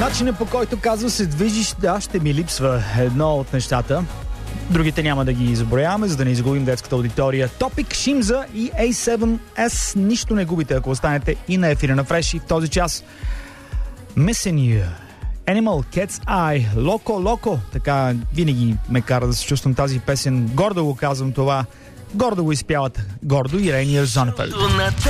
Начинът, по който казва се движиш, да, ще ми липсва едно от нещата. Другите няма да ги изброяваме, за да не изгубим детската аудитория. Топик, Шимза и A7S. Нищо не губите, ако останете и на ефира на Фреш и в този час. Missing You. Animal, Cat's Eye, Loco. Така винаги ме кара да се чувствам тази песен. Гордо го казвам това. Гордо го изпяват. Гордо и Рейниер Зонфелд.